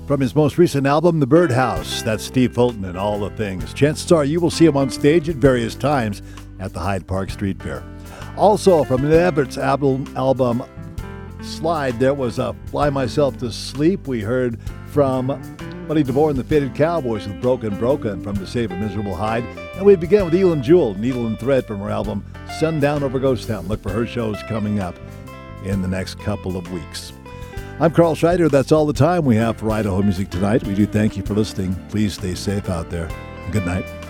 From his most recent album, The Birdhouse, that's Steve Fulton and All the Things. Chances are you will see him on stage at various times at the Hyde Park Street Fair. Also, from the Everett's album Slide, there was Fly Myself to Sleep. We heard from Buddy DeVore and the Faded Cowboys with Broken Broken from To Save a Miserable Hyde. And we began with Elin Jewell, Needle and Thread from her album Sundown Over Ghost Town. Look for her shows coming up in the next couple of weeks. I'm Carl Scheider. That's all the time we have for Idaho Music Tonight. We do thank you for listening. Please stay safe out there. Good night.